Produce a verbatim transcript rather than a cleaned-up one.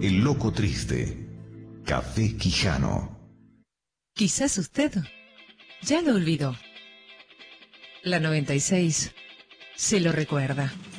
El Loco Triste. Café Quijano. Quizás usted ya lo olvidó. La noventa y seis se lo recuerda.